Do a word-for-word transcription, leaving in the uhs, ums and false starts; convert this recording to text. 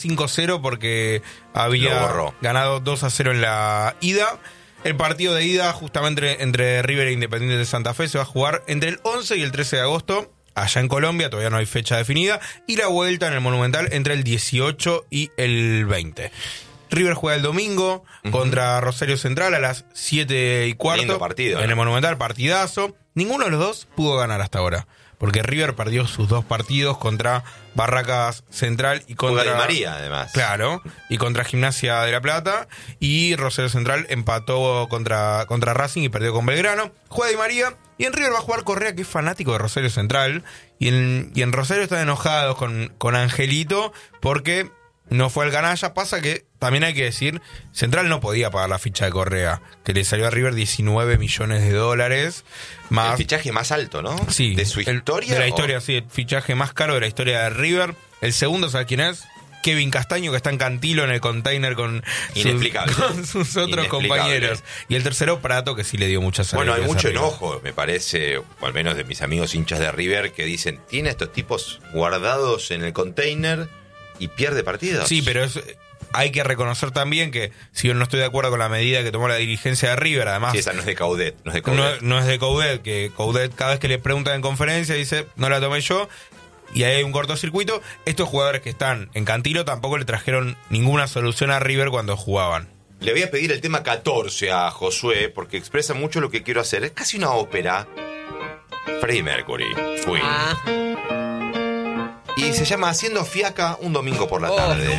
cinco cero porque había ganado dos a cero en la ida. El partido de ida, justamente entre River e Independiente de Santa Fe, se va a jugar entre el once y el trece de agosto, allá en Colombia, todavía no hay fecha definida, y la vuelta en el Monumental entre el dieciocho y el veinte. River juega el domingo uh-huh. contra Rosario Central a las siete y cuarto. Lindo partido, en ¿no? el Monumental, partidazo. Ninguno de los dos pudo ganar hasta ahora, porque River perdió sus dos partidos contra Barracas Central y contra... Juega Di María, además. Claro, y contra Gimnasia de La Plata, y Rosario Central empató contra, contra Racing y perdió con Belgrano. Juega Di María, y en River va a jugar Correa, que es fanático de Rosario Central, y en, y en Rosario están enojados con, con Angelito, porque no fue al canalla. Pasa que, también hay que decir, Central no podía pagar la ficha de Correa, que le salió a River diecinueve millones de dólares. Más, el fichaje más alto, ¿no? Sí. ¿De su historia? El, de la o... historia, sí, el fichaje más caro de la historia de River. El segundo, ¿sabes quién es? Kevin Castaño, que está en Cantilo en el container con, Inexplicable. sus, con sus otros compañeros. Y el tercero, Prato, que sí le dio muchas Bueno, hay mucho arriba. enojo, me parece, o al menos de mis amigos hinchas de River, que dicen, tiene a estos tipos guardados en el container y pierde partidos. Sí, pero es, hay que reconocer también que, si yo no estoy de acuerdo con la medida que tomó la dirigencia de River, además... Sí, esa no es de Coudet. No es de Coudet, no, no es de Coudet, que Coudet cada vez que le preguntan en conferencia dice, no la tomé yo, y ahí hay un cortocircuito. Estos jugadores que están en Cantilo tampoco le trajeron ninguna solución a River cuando jugaban. Le voy a pedir el tema catorce a Josué, porque expresa mucho lo que quiero hacer. Es casi una ópera. Freddie Mercury, Queen. Ah. Y se llama Haciendo Fiaca un domingo por la tarde.